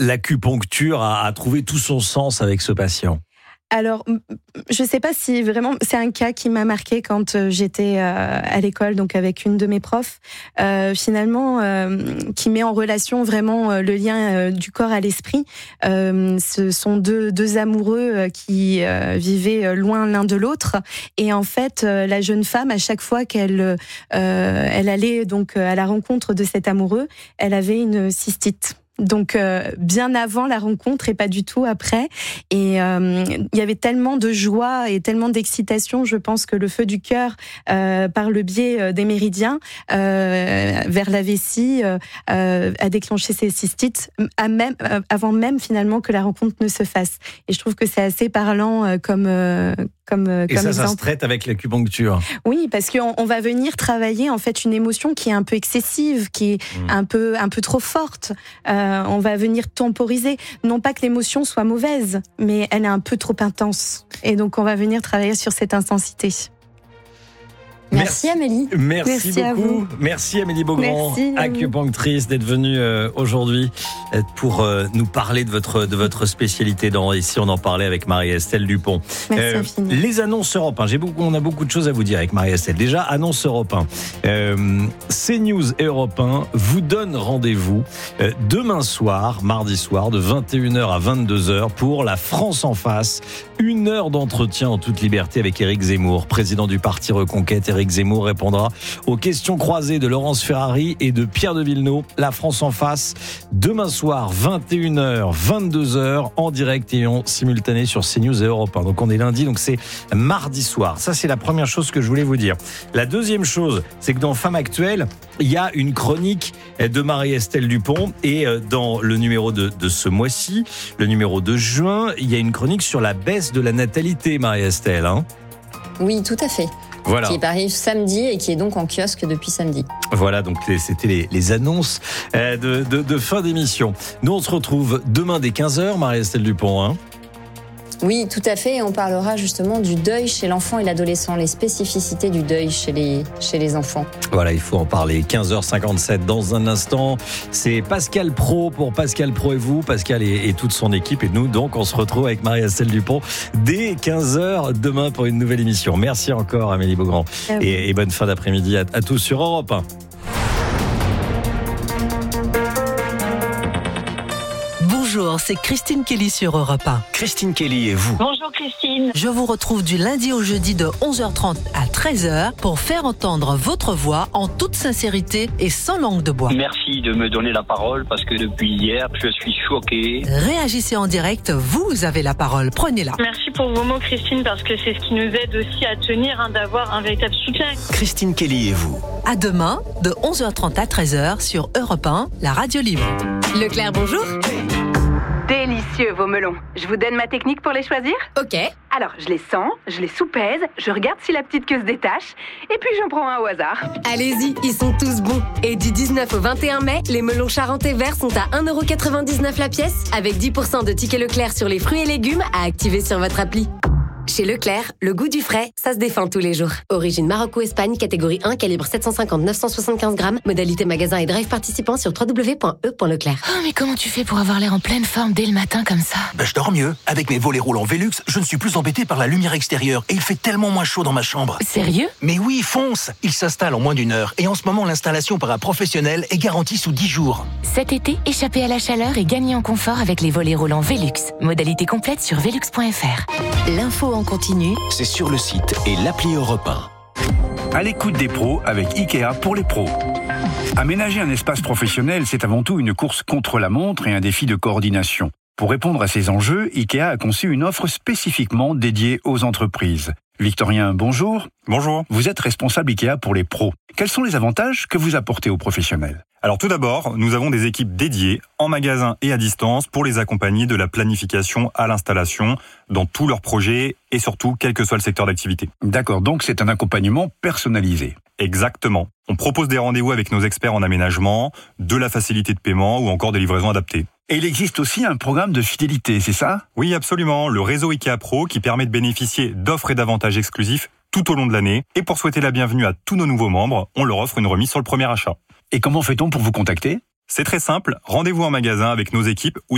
l'acupuncture a trouvé tout son sens avec ce patient? Alors, je ne sais pas si vraiment... C'est un cas qui m'a marqué quand j'étais à l'école, donc avec une de mes profs, finalement, qui met en relation vraiment le lien du corps à l'esprit. Ce sont deux amoureux qui vivaient loin l'un de l'autre. Et en fait, la jeune femme, à chaque fois qu'elle allait donc à la rencontre de cet amoureux, elle avait une cystite. Donc bien avant la rencontre et pas du tout après. Et il y avait tellement de joie et tellement d'excitation, je pense que le feu du cœur, par le biais des méridiens vers la vessie, a déclenché ces cystites avant même finalement que la rencontre ne se fasse. Et je trouve que c'est assez parlant comme exemple. Ça se traite avec l'acupuncture. Oui, parce qu'on va venir travailler en fait une émotion qui est un peu excessive, qui est un peu trop forte. On va venir temporiser. Non pas que l'émotion soit mauvaise, mais elle est un peu trop intense. Et donc on va venir travailler sur cette intensité. Merci Amélie. Merci beaucoup. À vous. Merci Amélie Beaugrand, acupunctrice, d'être venue aujourd'hui pour nous parler de votre spécialité. Ici, on en parlait avec Marie-Estelle Dupont. Merci infiniment. Les annonces Europe 1. On a beaucoup de choses à vous dire avec Marie-Estelle. Déjà, annonce Europe 1. CNews et Europe 1 vous donnent rendez-vous demain soir, mardi soir, de 21h à 22h pour la France en face. 1 heure d'entretien en toute liberté avec Éric Zemmour, président du parti Reconquête. Éric Zemmour répondra aux questions croisées de Laurence Ferrari et de Pierre de Villeneuve. La France en face, demain soir, 21h, 22h, en direct et en simultané sur CNews et Europe 1. Donc on est lundi, donc c'est mardi soir. Ça, c'est la première chose que je voulais vous dire. La deuxième chose, c'est que dans Femmes Actuelles, il y a une chronique de Marie-Estelle Dupont et dans le numéro de ce mois-ci, le numéro de juin, il y a une chronique sur la baisse de la natalité, Marie-Estelle. Oui, tout à fait. Voilà. Qui arrive samedi et qui est donc en kiosque depuis samedi. Voilà, donc c'était les annonces de fin d'émission. Nous, on se retrouve demain dès 15h, Marie-Estelle Dupont. Oui, tout à fait. Et on parlera justement du deuil chez l'enfant et l'adolescent, les spécificités du deuil chez les enfants. Voilà, il faut en parler. 15h57 dans un instant. C'est Pascal Pro pour Pascal Pro et vous, Pascal et toute son équipe. Et nous, donc, on se retrouve avec Marie-Estelle Dupont dès 15h demain pour une nouvelle émission. Merci encore, Amélie Beaugrand. Et bonne fin d'après-midi à tous sur Europe 1. Bonjour, c'est Christine Kelly sur Europe 1. Christine Kelly et vous. Bonjour Christine. Je vous retrouve du lundi au jeudi de 11h30 à 13h pour faire entendre votre voix en toute sincérité et sans langue de bois. Merci de me donner la parole parce que depuis hier, je suis choqué. Réagissez en direct, vous avez la parole, prenez-la. Merci pour vos mots Christine parce que c'est ce qui nous aide aussi à tenir, d'avoir un véritable soutien. Christine Kelly et vous. À demain, de 11h30 à 13h sur Europe 1, la radio libre. Leclerc, bonjour. Délicieux vos melons. Je vous donne ma technique pour les choisir ? Ok. Alors, je les sens, je les soupèse, je regarde si la petite queue se détache, et puis j'en prends un au hasard. Allez-y, ils sont tous bons. Et du 19 au 21 mai, les melons charentais verts sont à 1,99€ la pièce, avec 10% de tickets Leclerc sur les fruits et légumes à activer sur votre appli. Chez Leclerc, le goût du frais, ça se défend tous les jours. Origine Maroc ou Espagne, catégorie 1, calibre 750-975 grammes. Modalité magasin et drive participant sur www.e.leclerc. Oh, mais comment tu fais pour avoir l'air en pleine forme dès le matin comme ça ? Je dors mieux. Avec mes volets roulants Velux, je ne suis plus embêté par la lumière extérieure et il fait tellement moins chaud dans ma chambre. Sérieux ? Mais oui, fonce. Il s'installe en moins d'1 heure et en ce moment, l'installation par un professionnel est garantie sous 10 jours. Cet été, échappez à la chaleur et gagnez en confort avec les volets roulants Velux. Modalité complète sur velux.fr. L'info en continu, c'est sur le site et l'appli Europe 1. À l'écoute des pros avec IKEA pour les pros. Aménager un espace professionnel, c'est avant tout une course contre la montre et un défi de coordination. Pour répondre à ces enjeux, IKEA a conçu une offre spécifiquement dédiée aux entreprises. Victorien, bonjour. Bonjour. Vous êtes responsable IKEA pour les pros. Quels sont les avantages que vous apportez aux professionnels ? Alors tout d'abord, nous avons des équipes dédiées en magasin et à distance pour les accompagner de la planification à l'installation dans tous leurs projets et surtout quel que soit le secteur d'activité. D'accord, donc c'est un accompagnement personnalisé. Exactement. On propose des rendez-vous avec nos experts en aménagement, de la facilité de paiement ou encore des livraisons adaptées. Et il existe aussi un programme de fidélité, c'est ça ? Oui, absolument. Le réseau IKEA Pro qui permet de bénéficier d'offres et d'avantages exclusifs tout au long de l'année. Et pour souhaiter la bienvenue à tous nos nouveaux membres, on leur offre une remise sur le premier achat. Et comment fait-on pour vous contacter ? C'est très simple, rendez-vous en magasin avec nos équipes ou